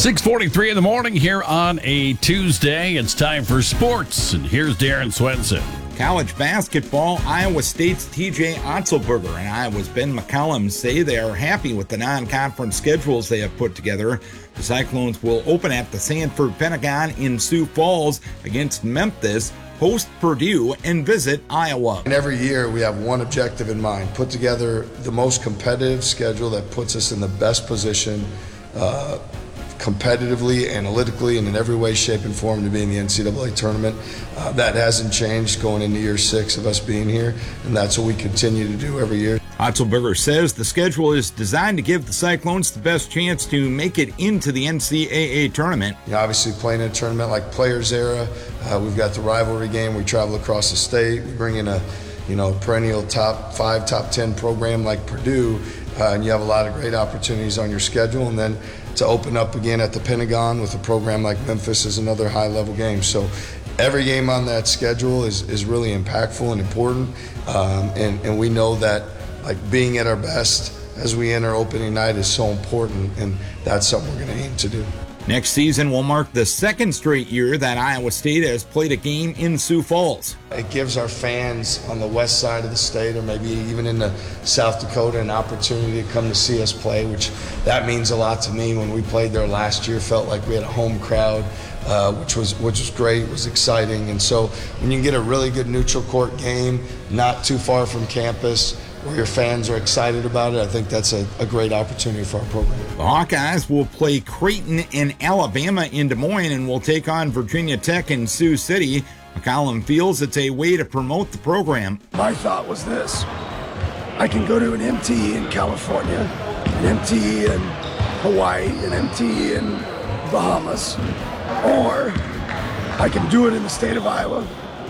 6:43 in the morning here on a Tuesday. It's time for sports, and here's Darren Swenson. College basketball, Iowa State's TJ Otzelberger and Iowa's Ben McCollum say they are happy with the non-conference schedules they have put together. The Cyclones will open at the Sanford Pentagon in Sioux Falls against Memphis, host Purdue, and visit Iowa. And every year we have one objective in mind: put together the most competitive schedule that puts us in the best position competitively, analytically, and in every way, shape, and form to be in the NCAA tournament. That hasn't changed going into year 6 of us being here, and that's what we continue to do every year. Otzelberger says the schedule is designed to give the Cyclones the best chance to make it into the NCAA tournament. Obviously, playing in a tournament like Players Era, we've got the rivalry game. We travel across the state. We bring in a perennial top 5, top 10 program like Purdue, and you have a lot of great opportunities on your schedule. And then to open up again at the Pentagon with a program like Memphis is another high-level game. So every game on that schedule is really impactful and important, and we know that being at our best as we enter opening night is so important, and that's something we're going to aim to do. Next season will mark the second straight year that Iowa State has played a game in Sioux Falls. It gives our fans on the west side of the state, or maybe even in South Dakota, an opportunity to come to see us play, which that means a lot to me. When we played there last year, felt like we had a home crowd, which was great, was exciting. And so when you get a really good neutral court game, not too far from campus, where your fans are excited about it, I think that's a great opportunity for our program. The Hawkeyes will play Creighton in Alabama in Des Moines and will take on Virginia Tech in Sioux City. McCollum feels it's a way to promote the program. My thought was this: I can go to an MTE in California, an MTE in Hawaii, an MTE in Bahamas, or I can do it in the state of Iowa.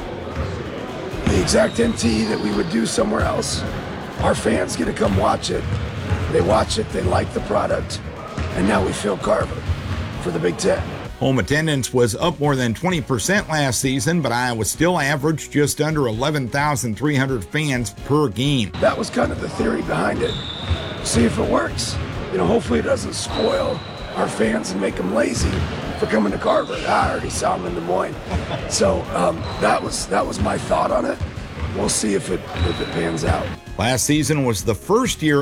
The exact MTE that we would do somewhere else. Our fans get to come watch it. They watch it, they like the product, and now we fill Carver for the Big Ten. Home attendance was up more than 20% last season, but Iowa still averaged just under 11,300 fans per game. That was kind of the theory behind it. See if it works. Hopefully it doesn't spoil our fans and make them lazy for coming to Carver. I already saw them in Des Moines. So that was my thought on it. We'll see if it pans out. Last season was the first year